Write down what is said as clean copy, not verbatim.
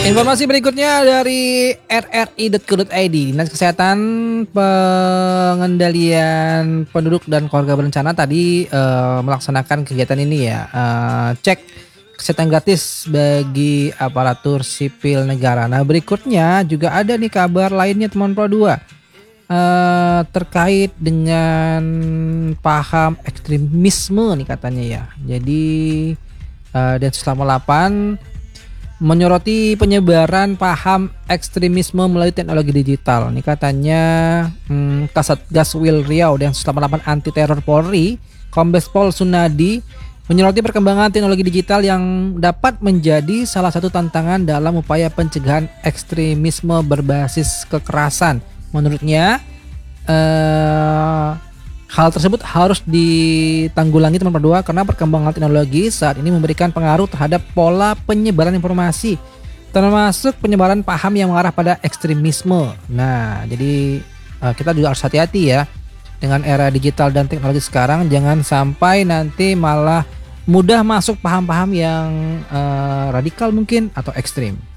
Informasi berikutnya dari rri.co.id. Dinas Kesehatan Pengendalian Penduduk dan Keluarga Berencana tadi melaksanakan kegiatan ini ya, cek kesehatan gratis bagi aparatur sipil negara. Nah, berikutnya juga ada nih kabar lainnya teman Pro 2 terkait dengan paham ekstremisme nih katanya ya. Jadi Densus 88 menyoroti penyebaran paham ekstremisme melalui teknologi digital. Ini katanya Kasatgas Wil Riau dan 88 Anti Teror Polri, Kombes Pol Sunadi menyoroti perkembangan teknologi digital yang dapat menjadi salah satu tantangan dalam upaya pencegahan ekstremisme berbasis kekerasan. Menurutnya hal tersebut harus ditanggulangi teman berdua karena perkembangan teknologi saat ini memberikan pengaruh terhadap pola penyebaran informasi, termasuk penyebaran paham yang mengarah pada ekstremisme. Nah, jadi kita juga harus hati-hati ya dengan era digital dan teknologi sekarang, jangan sampai nanti malah mudah masuk paham-paham yang radikal mungkin atau ekstrim.